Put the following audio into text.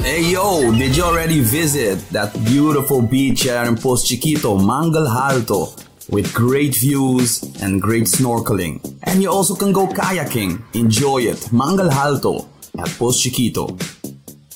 Hey yo, did you already visit that beautiful beach here in Post Chiquito, Mangal Alto, with great views and great snorkeling? And you also can go kayaking. Enjoy it. Mangal Alto at Post Chiquito.